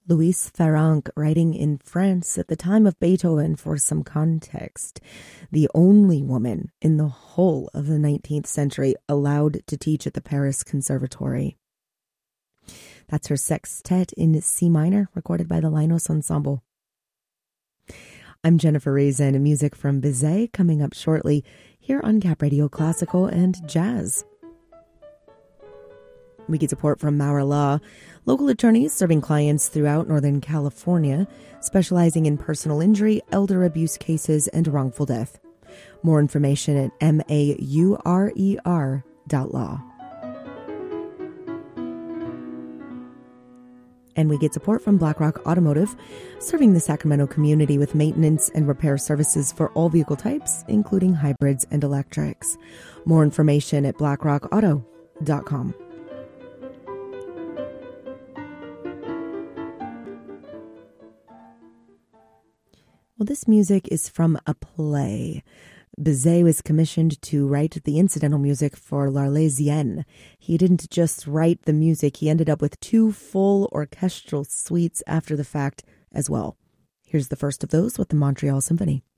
Louise Farrenc, writing in France at the time of Beethoven. For some context, the only woman in the whole of the 19th century allowed to teach at the Paris Conservatory. That's her sextet in C minor, recorded by the Linos Ensemble. I'm Jennifer Raisin, music from Bizet coming up shortly here on Cap Radio Classical and Jazz. We get support from Maurer Law, local attorneys serving clients throughout Northern California, specializing in personal injury, elder abuse cases, and wrongful death. More information at maurer.law. And we get support from BlackRock Automotive, serving the Sacramento community with maintenance and repair services for all vehicle types, including hybrids and electrics. More information at blackrockauto.com. Well, this music is from a play. Bizet was commissioned to write the incidental music for L'Arlésienne. He didn't just write the music, he ended up with 2 full orchestral suites after the fact as well. Here's the first of those with the Montreal Symphony.